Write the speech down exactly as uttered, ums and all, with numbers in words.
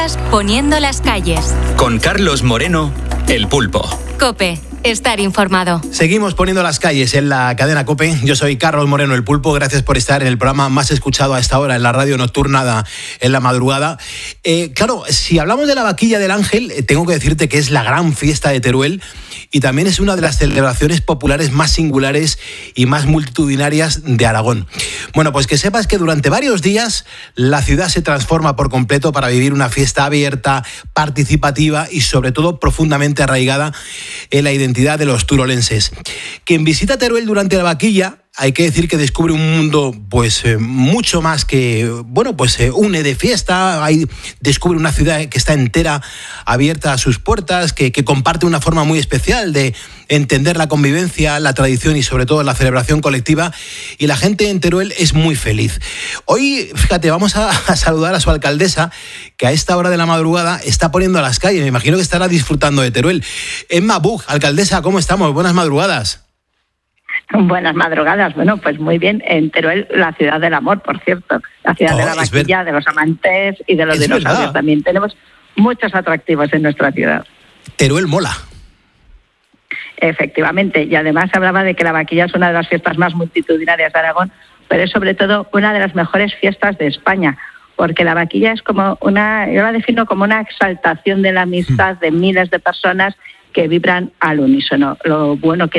días poniendo las calles. Con Carlos Moreno, El Pulpo. COPE. Estar informado. Seguimos poniendo las calles en la cadena COPE. Yo soy Carlos Moreno, El Pulpo. Gracias por estar en el programa más escuchado a esta hora en la radio nocturna en la madrugada. Eh, claro, si hablamos de la Vaquilla del Ángel, eh, tengo que decirte que es la gran fiesta de Teruel y también es una de las celebraciones populares más singulares y más multitudinarias de Aragón. Bueno, pues que sepas que durante varios días la ciudad se transforma por completo para vivir una fiesta abierta, participativa y sobre todo profundamente arraigada en la identidad de los turolenses. Quien visita Teruel durante la Vaquilla, hay que decir que descubre un mundo pues eh, mucho más que, bueno, pues se eh, une de fiesta, hay, descubre una ciudad que está entera abierta a sus puertas, que, que comparte una forma muy especial de entender la convivencia, la tradición y sobre todo la celebración colectiva, y la gente en Teruel es muy feliz. Hoy, fíjate, vamos a, a saludar a su alcaldesa, que a esta hora de la madrugada está poniendo a las calles, me imagino que estará disfrutando de Teruel. Emma Bug, alcaldesa, ¿cómo estamos? Buenas madrugadas. Buenas madrugadas. Bueno, pues muy bien. En Teruel, la ciudad del amor, por cierto. La ciudad oh, de la vaquilla, ver... de los amantes y de los es dinosaurios. Verdad. También tenemos muchos atractivos en nuestra ciudad. Teruel mola. Efectivamente. Y además hablaba de que la vaquilla es una de las fiestas más multitudinarias de Aragón, pero es sobre todo una de las mejores fiestas de España. Porque la vaquilla es como una, yo la defino como una exaltación de la amistad de miles de personas que vibran al unísono. Lo bueno que